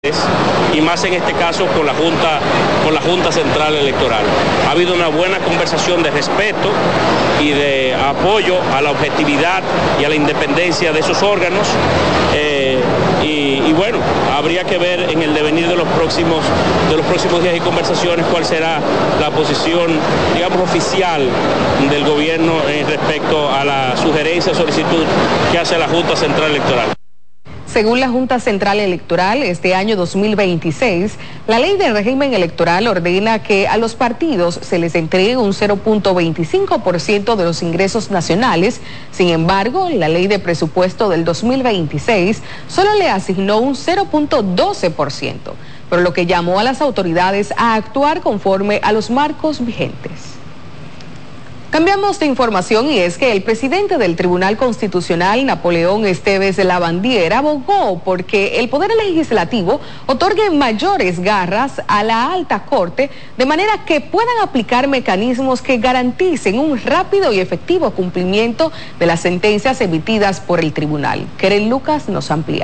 y más en este caso con la Junta Central Electoral. Ha habido una buena conversación de respeto y de apoyo a la objetividad y a la independencia de esos órganos y bueno, habría que ver en el devenir de los próximos días y conversaciones cuál será la posición, digamos, oficial del gobierno respecto a la sugerencia o solicitud que hace la Junta Central Electoral. Según la Junta Central Electoral, este año 2026, la ley de régimen electoral ordena que a los partidos se les entregue un 0.25% de los ingresos nacionales. Sin embargo, la ley de presupuesto del 2026 solo le asignó un 0.12%, por lo que llamó a las autoridades a actuar conforme a los marcos vigentes. Cambiamos de información y es que el presidente del Tribunal Constitucional, Napoleón Esteves Lavandier, abogó porque el Poder Legislativo otorgue mayores garras a la Alta Corte de manera que puedan aplicar mecanismos que garanticen un rápido y efectivo cumplimiento de las sentencias emitidas por el tribunal. Keren Lucas nos amplía.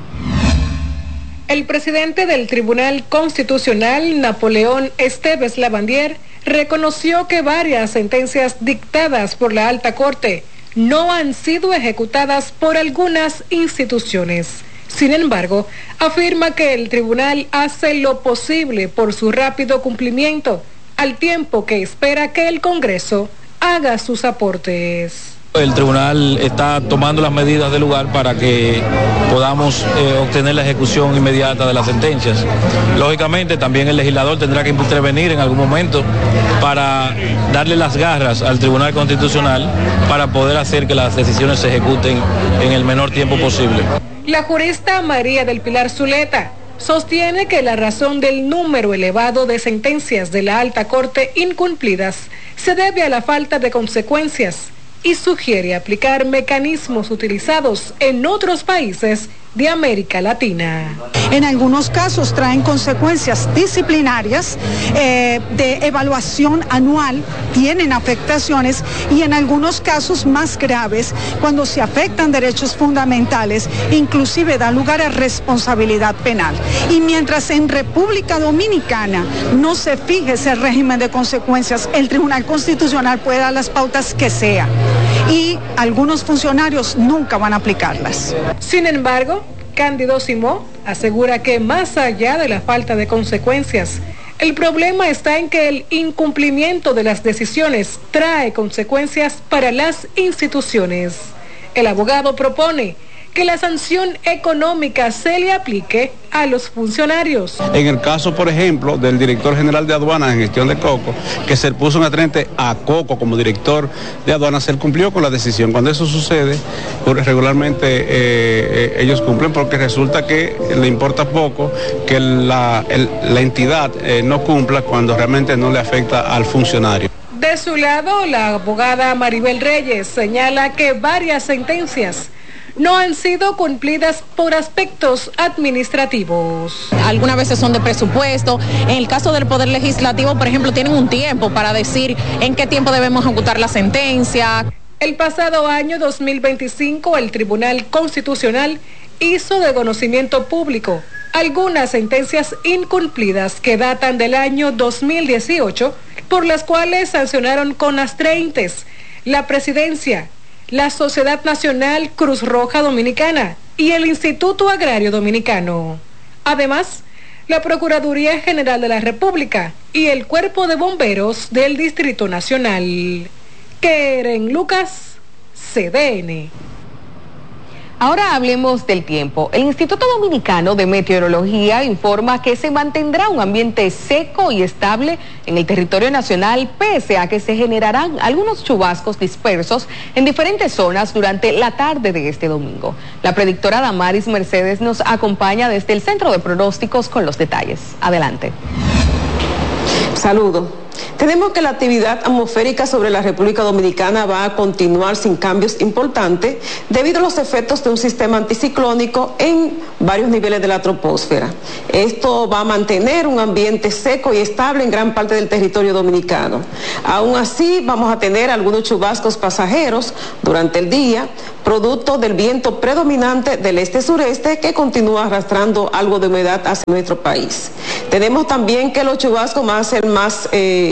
El presidente del Tribunal Constitucional, Napoleón Esteves Lavandier, reconoció que varias sentencias dictadas por la Alta Corte no han sido ejecutadas por algunas instituciones. Sin embargo, afirma que el tribunal hace lo posible por su rápido cumplimiento, al tiempo que espera que el Congreso haga sus aportes. El tribunal está tomando las medidas del lugar para que podamos obtener la ejecución inmediata de las sentencias. Lógicamente, también el legislador tendrá que intervenir en algún momento para darle las garras al Tribunal Constitucional para poder hacer que las decisiones se ejecuten en el menor tiempo posible. La jurista María del Pilar Zuleta sostiene que la razón del número elevado de sentencias de la Alta Corte incumplidas se debe a la falta de consecuencias y sugiere aplicar mecanismos utilizados en otros países de América Latina. En algunos casos traen consecuencias disciplinarias, de evaluación anual, tienen afectaciones y en algunos casos más graves, cuando se afectan derechos fundamentales, inclusive da lugar a responsabilidad penal. Y mientras en República Dominicana no se fije ese régimen de consecuencias, el Tribunal Constitucional puede dar las pautas que sea y algunos funcionarios nunca van a aplicarlas. Sin embargo, Cándido Simó asegura que más allá de la falta de consecuencias, el problema está en que el incumplimiento de las decisiones trae consecuencias para las instituciones. El abogado propone que la sanción económica se le aplique a los funcionarios. En el caso, por ejemplo, del director general de aduanas en gestión de Coco, que se puso un atrente a Coco como director de aduanas, él cumplió con la decisión. Cuando eso sucede, pues, regularmente ellos cumplen porque resulta que le importa poco que la entidad no cumpla cuando realmente no le afecta al funcionario. De su lado, la abogada Maribel Reyes señala que varias sentencias no han sido cumplidas por aspectos administrativos. Algunas veces son de presupuesto. En el caso del Poder Legislativo, por ejemplo, tienen un tiempo para decir en qué tiempo debemos ejecutar la sentencia. El pasado año 2025, el Tribunal Constitucional hizo de conocimiento público algunas sentencias incumplidas que datan del año 2018, por las cuales sancionaron con astreintes la Presidencia, la Sociedad Nacional Cruz Roja Dominicana y el Instituto Agrario Dominicano. Además, la Procuraduría General de la República y el Cuerpo de Bomberos del Distrito Nacional. Keren Lucas, CDN. Ahora hablemos del tiempo. El Instituto Dominicano de Meteorología informa que se mantendrá un ambiente seco y estable en el territorio nacional, pese a que se generarán algunos chubascos dispersos en diferentes zonas durante la tarde de este domingo. La predictora Damaris Mercedes nos acompaña desde el Centro de Pronósticos con los detalles. Adelante. Saludos. Tenemos que la actividad atmosférica sobre la República Dominicana va a continuar sin cambios importantes debido a los efectos de un sistema anticiclónico en varios niveles de la troposfera. Esto va a mantener un ambiente seco y estable en gran parte del territorio dominicano. Aún así, vamos a tener algunos chubascos pasajeros durante el día, producto del viento predominante del este-sureste que continúa arrastrando algo de humedad hacia nuestro país. Tenemos también que los chubascos van a ser más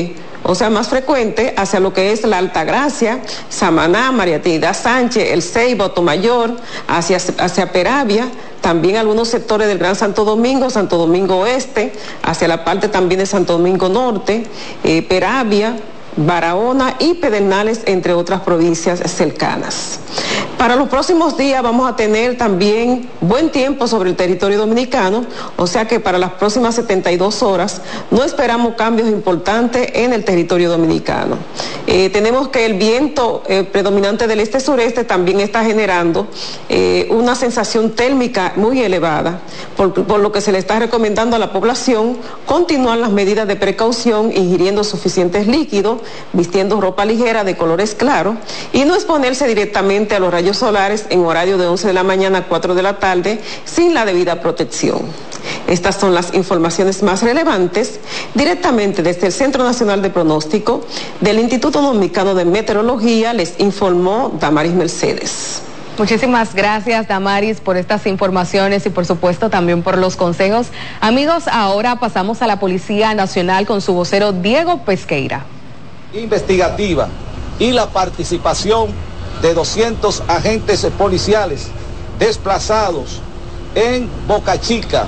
frecuentes hacia lo que es la Altagracia, Samaná, María Trinidad Sánchez, El Ceiba, Otomayor, hacia Peravia, también algunos sectores del Gran Santo Domingo Oeste, hacia la parte también de Santo Domingo Norte, Peravia, Barahona y Pedernales, entre otras provincias cercanas. Para los próximos días vamos a tener también buen tiempo sobre el territorio dominicano, o sea que para las próximas 72 horas no esperamos cambios importantes en el territorio dominicano. Tenemos que el viento predominante del este-sureste también está generando una sensación térmica muy elevada, por lo que se le está recomendando a la población continuar las medidas de precaución, ingiriendo suficientes líquidos, vistiendo ropa ligera de colores claros y no exponerse directamente a los rayos solares en horario de 11 de la mañana a 4 de la tarde sin la debida protección. Estas son las informaciones más relevantes directamente desde el Centro Nacional de Pronóstico del Instituto Dominicano de Meteorología. Les informó Damaris Mercedes. Muchísimas gracias, Damaris, por estas informaciones y por supuesto también por los consejos. Amigos, ahora pasamos a la Policía Nacional con su vocero Diego Pesqueira. Investigativa y la participación de 200 agentes policiales desplazados en Boca Chica,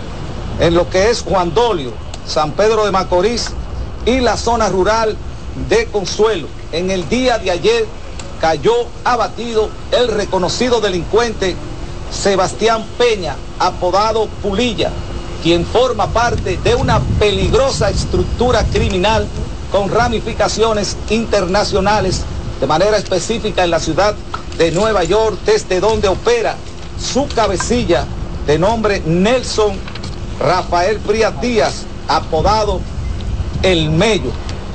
en lo que es Juan Dolio, San Pedro de Macorís y la zona rural de Consuelo. En el día de ayer cayó abatido el reconocido delincuente Sebastián Peña, apodado Pulilla, quien forma parte de una peligrosa estructura criminal con ramificaciones internacionales, de manera específica en la ciudad de Nueva York, desde donde opera su cabecilla de nombre Nelson Rafael Frías Díaz, apodado El Mello.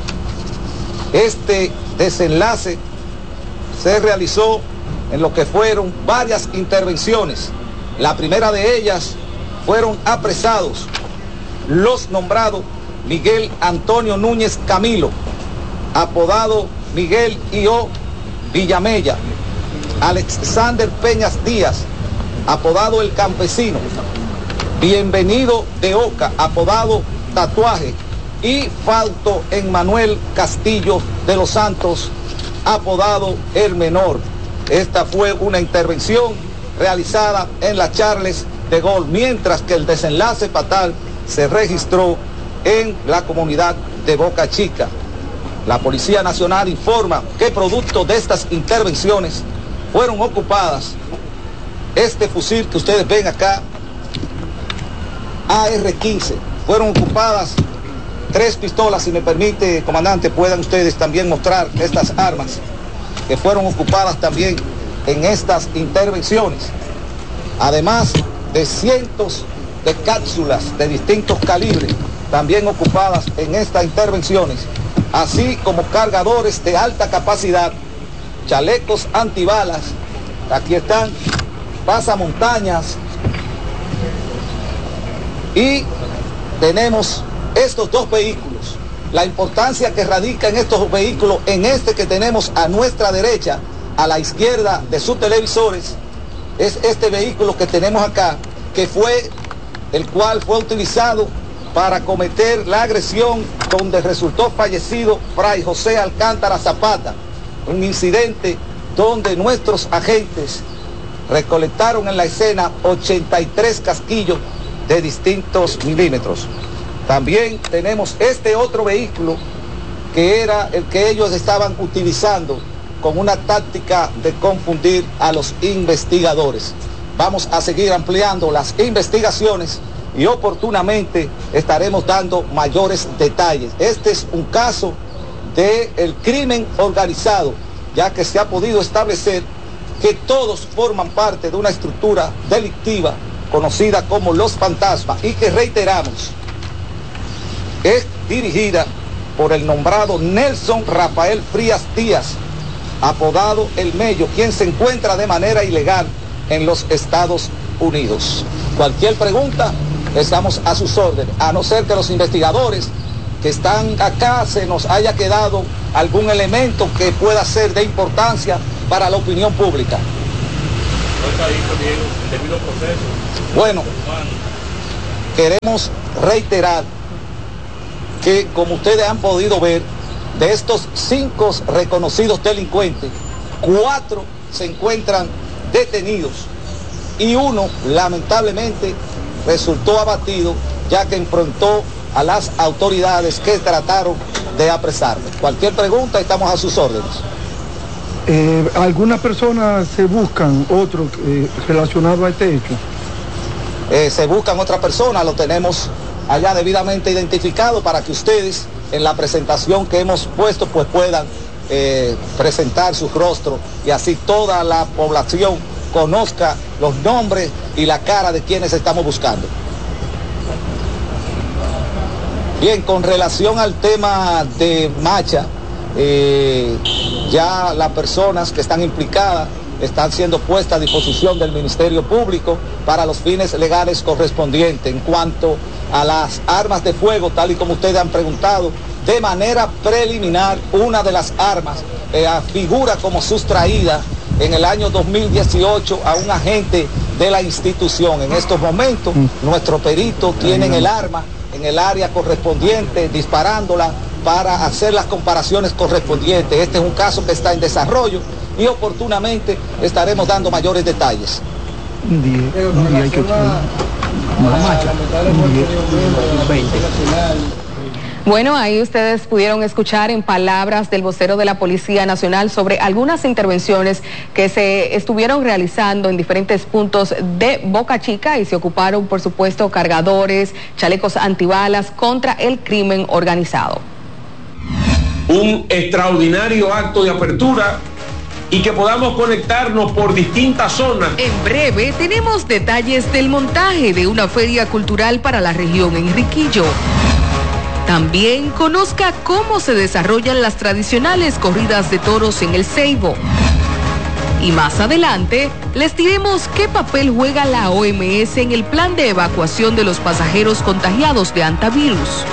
Este desenlace se realizó en lo que fueron varias intervenciones. La primera de ellas fueron apresados los nombrados Miguel Antonio Núñez Camilo, apodado Miguel I.O. Villamella, Alexander Peñas Díaz, apodado El Campesino, Bienvenido de Oca, apodado Tatuaje, y Fausto Emmanuel Castillo de los Santos, apodado El Menor. Esta fue una intervención realizada en la Charles de Gaulle, mientras que el desenlace fatal se registró en la comunidad de Boca Chica. La Policía Nacional informa que producto de estas intervenciones fueron ocupadas este fusil que ustedes ven acá, AR-15. Fueron ocupadas 3 pistolas, si me permite, comandante, puedan ustedes también mostrar estas armas que fueron ocupadas también en estas intervenciones. Además de cientos de cápsulas de distintos calibres también ocupadas en estas intervenciones, así como cargadores de alta capacidad, chalecos antibalas, aquí están, pasamontañas, y tenemos estos 2 vehículos. La importancia que radica en estos vehículos, en este que tenemos a nuestra derecha, a la izquierda de sus televisores, es este vehículo que tenemos acá, que fue el cual fue utilizado para cometer la agresión donde resultó fallecido Fray José Alcántara Zapata, un incidente donde nuestros agentes recolectaron en la escena 83 casquillos de distintos milímetros. También tenemos este otro vehículo que era el que ellos estaban utilizando con una táctica de confundir a los investigadores. Vamos a seguir ampliando las investigaciones y oportunamente estaremos dando mayores detalles. Este es un caso del crimen organizado, ya que se ha podido establecer que todos forman parte de una estructura delictiva conocida como Los Fantasmas y que, reiteramos, es dirigida por el nombrado Nelson Rafael Frías Díaz, apodado El Mello, quien se encuentra de manera ilegal en los Estados Unidos. Cualquier pregunta, estamos a sus órdenes, a no ser que los investigadores que están acá se nos haya quedado algún elemento que pueda ser de importancia para la opinión pública. Bueno, queremos reiterar que, como ustedes han podido ver, de estos 5 reconocidos delincuentes, 4 se encuentran detenidos y 1 lamentablemente resultó abatido, ya que enfrentó a las autoridades que trataron de apresarlo. Cualquier pregunta, estamos a sus órdenes. ¿Algunas personas se buscan, otros relacionados a este hecho? Se buscan otras personas, lo tenemos allá debidamente identificado para que ustedes en la presentación que hemos puesto pues puedan presentar su rostro y así toda la población conozca los nombres y la cara de quienes estamos buscando. Bien, con relación al tema de Macha, ya las personas que están implicadas están siendo puestas a disposición del Ministerio Público para los fines legales correspondientes. En cuanto a las armas de fuego, tal y como ustedes han preguntado, de manera preliminar, una de las armas figura como sustraída en el año 2018 a un agente de la institución. En estos momentos, nuestros peritos tienen el arma en el área correspondiente, disparándola para hacer las comparaciones correspondientes. Este es un caso que está en desarrollo y oportunamente estaremos dando mayores detalles. Bueno, ahí ustedes pudieron escuchar en palabras del vocero de la Policía Nacional sobre algunas intervenciones que se estuvieron realizando en diferentes puntos de Boca Chica y se ocuparon, por supuesto, cargadores, chalecos antibalas contra el crimen organizado. Un extraordinario acto de apertura y que podamos conectarnos por distintas zonas. En breve tenemos detalles del montaje de una feria cultural para la región Enriquillo. También conozca cómo se desarrollan las tradicionales corridas de toros en el Ceibo. Y más adelante les diremos qué papel juega la OMS en el plan de evacuación de los pasajeros contagiados de hantavirus.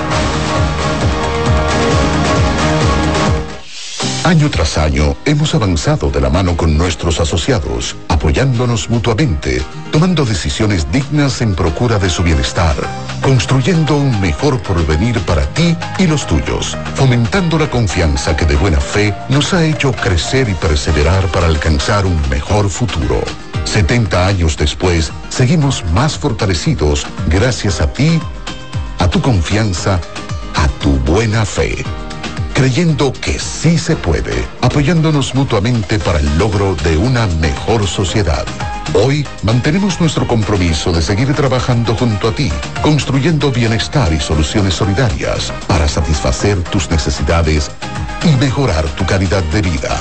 Año tras año hemos avanzado de la mano con nuestros asociados, apoyándonos mutuamente, tomando decisiones dignas en procura de su bienestar, construyendo un mejor porvenir para ti y los tuyos, fomentando la confianza que de buena fe nos ha hecho crecer y perseverar para alcanzar un mejor futuro. 70 años después, seguimos más fortalecidos gracias a ti, a tu confianza, a tu buena fe. Creyendo que sí se puede, apoyándonos mutuamente para el logro de una mejor sociedad. Hoy mantenemos nuestro compromiso de seguir trabajando junto a ti, construyendo bienestar y soluciones solidarias para satisfacer tus necesidades y mejorar tu calidad de vida.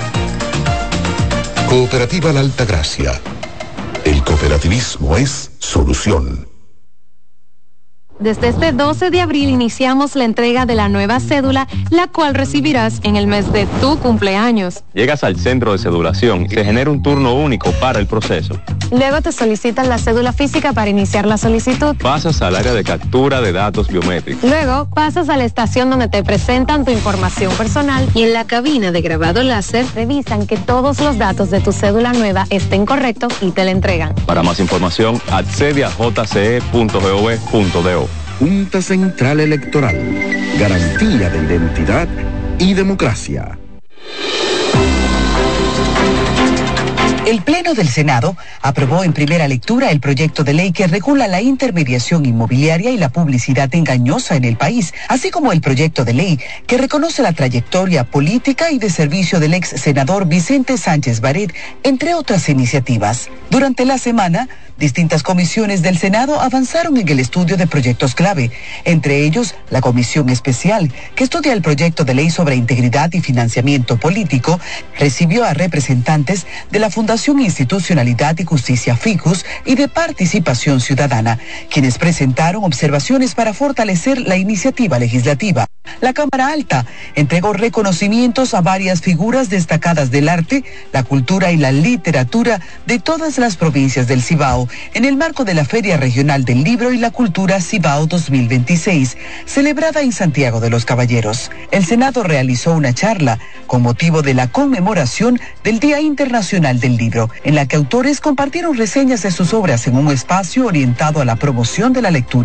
Cooperativa La Altagracia. El cooperativismo es solución. Desde este 12 de abril iniciamos la entrega de la nueva cédula, la cual recibirás en el mes de tu cumpleaños. Llegas al centro de cedulación y se genera un turno único para el proceso. Luego te solicitan la cédula física para iniciar la solicitud. Pasas al área de captura de datos biométricos. Luego pasas a la estación donde te presentan tu información personal y en la cabina de grabado láser revisan que todos los datos de tu cédula nueva estén correctos y te la entregan. Para más información, accede a jce.gov.do. Junta Central Electoral, garantía de identidad y democracia. El Pleno del Senado aprobó en primera lectura el proyecto de ley que regula la intermediación inmobiliaria y la publicidad engañosa en el país, así como el proyecto de ley que reconoce la trayectoria política y de servicio del ex senador Vicente Sánchez Baret, entre otras iniciativas. Durante la semana, distintas comisiones del Senado avanzaron en el estudio de proyectos clave, entre ellos la Comisión Especial, que estudia el proyecto de ley sobre integridad y financiamiento político, recibió a representantes de la Fundación Institucionalidad y Justicia FICUS y de Participación Ciudadana, quienes presentaron observaciones para fortalecer la iniciativa legislativa. La Cámara Alta entregó reconocimientos a varias figuras destacadas del arte, la cultura y la literatura de todas las provincias del Cibao en el marco de la Feria Regional del Libro y la Cultura Cibao 2026, celebrada en Santiago de los Caballeros. El Senado realizó una charla con motivo de la conmemoración del Día Internacional del Libro, en la que autores compartieron reseñas de sus obras en un espacio orientado a la promoción de la lectura.